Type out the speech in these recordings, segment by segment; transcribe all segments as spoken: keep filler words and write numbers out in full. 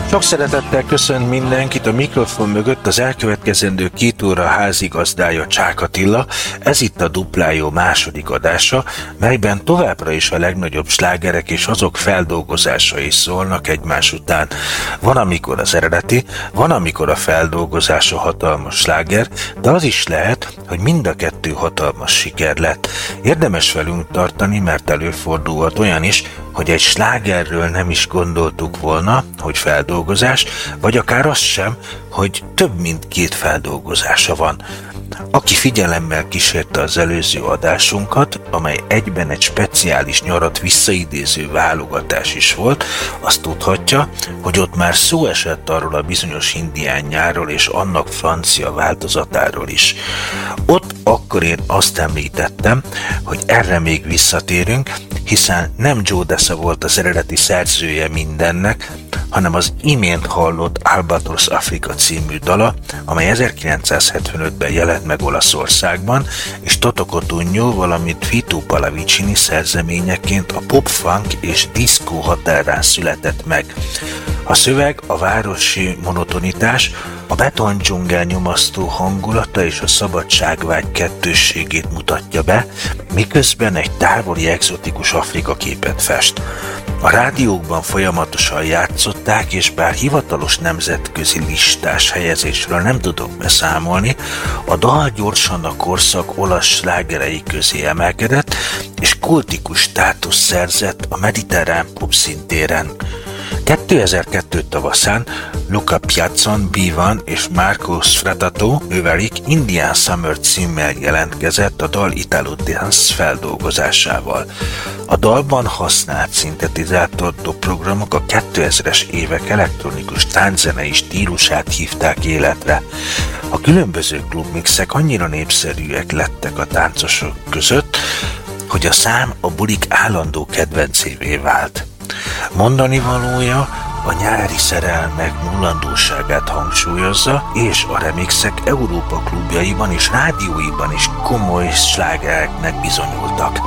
Sok szeretettel köszönt mindenkit a mikrofon mögött az elkövetkezendő két óra házigazdája Csák Attila. Ez itt a Duplájó második adása, melyben továbbra is a legnagyobb slágerek és azok feldolgozásai szólnak egymás után. Van, amikor az eredeti, van, amikor a feldolgozása hatalmas sláger, de az is lehet, hogy mind a kettő hatalmas siker lett. Érdemes velünk tartani, mert előfordulhat olyan is, hogy egy slágerről nem is gondoltuk volna, hogy feldolgozás, vagy akár az sem, hogy több mint két feldolgozása van. Aki figyelemmel kísérte az előző adásunkat, amely egyben egy speciális nyarat visszaidéző válogatás is volt, azt tudhatja, hogy ott már szó esett arról a bizonyos indián nyárról és annak francia változatáról is. Ott akkor én azt említettem, hogy erre még visszatérünk, hiszen nem Joe Dessa volt az eredeti szerzője mindennek, hanem az imént hallott Albatros Afrika című dala, amely ezerkilencszázhetvenötben jelent meg Olaszországban, és Toto Cutugno, valamint Vito Pallavicini szerzeményeként a pop-funk és diszkó határán született meg. A szöveg a városi monotonitás, a betondzsungel nyomasztó hangulata és a szabadságvágy kettősségét mutatja be, miközben egy távoli egzotikus Afrika képet fest. A rádiókban folyamatosan játszották, és bár hivatalos nemzetközi listás helyezésről nem tudok beszámolni, a dal gyorsan a korszak olasz slágerei közé emelkedett, és kultikus státuszt szerzett a mediterrán pop szintéren. kétezer-kettő tavaszán Luca Piazzon, Bivan és Marco Sfratato ővelik Indian Summer címmel jelentkezett a dal Italo Dance feldolgozásával. A dalban használt szintetizátor dobprogramok a kétezres évek elektronikus tánczenei stílusát hívták életre. A különböző klubmixek annyira népszerűek lettek a táncosok között, hogy a szám a bulik állandó kedvencévé vált. Mondani valója a nyári szerelmek múlandóságát hangsúlyozza, és a remixek Európa klubjaiban és rádióiban is komoly slágereknek bizonyultak.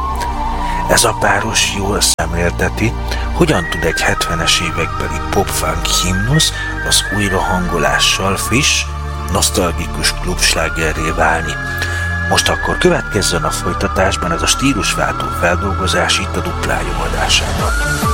Ez a páros jól szemlélteti, hogyan tud egy hetvenes évekbeli pop-funk himnusz az újrahangolással friss, nosztalgikus klubslágerré válni. Most akkor következzen a folytatásban ez a stílusváltó feldolgozás itt a Duplájó adásában.